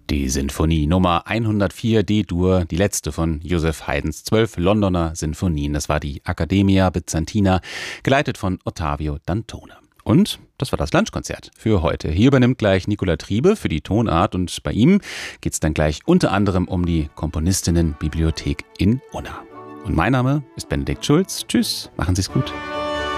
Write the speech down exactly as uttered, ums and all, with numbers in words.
Die Sinfonie Nummer hundertvier D-Dur, die letzte von Joseph Haydns zwölf Londoner Sinfonien. Das war die Accademia Byzantina, geleitet von Ottavio Dantone. Und das war das Lunchkonzert für heute. Hier übernimmt gleich Nicola Triebe für die Tonart und bei ihm geht es dann gleich unter anderem um die Komponistinnenbibliothek in Unna. Und mein Name ist Benedikt Schulz. Tschüss, machen Sie es gut.